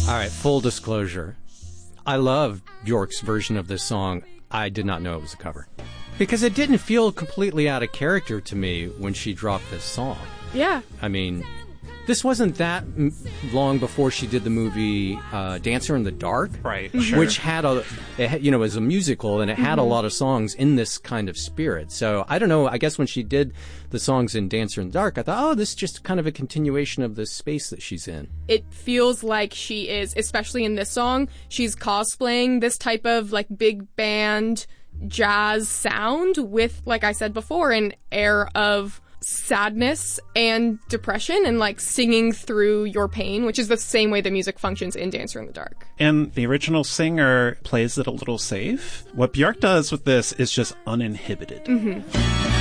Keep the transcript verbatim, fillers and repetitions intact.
All right, full disclosure. I love Bjork's version of this song. I did not know it was a cover. Because it didn't feel completely out of character to me when she dropped this song. Yeah. I mean, this wasn't that m- long before she did the movie uh, Dancer in the Dark. Right, Mm-hmm. sure. Which had a, it had, you know, it was a musical, and it had Mm-hmm. a lot of songs in this kind of spirit. So, I don't know, I guess when she did the songs in Dancer in the Dark, I thought, oh, this is just kind of a continuation of the space that she's in. It feels like she is, especially in this song, she's cosplaying this type of, like, big band jazz sound with, like I said before, an air of sadness and depression and, like, singing through your pain, which is the same way the music functions in Dancer in the Dark. And the original singer plays it a little safe. What Björk does with this is just uninhibited. Mm-hmm.